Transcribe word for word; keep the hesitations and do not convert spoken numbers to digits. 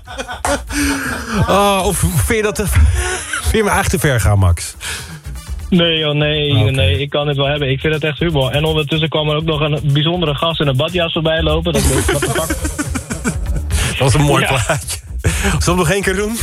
Oh, of vind je dat... Te, vind je me echt te ver gaan, Max? Nee joh, nee, Okay. nee, ik kan het wel hebben. Ik vind het echt humor. En ondertussen kwam er ook nog een bijzondere gast in een badjas voorbij lopen. Dat, wat de fuck? Dat was een mooi Ja. plaatje. Zullen we nog één keer doen?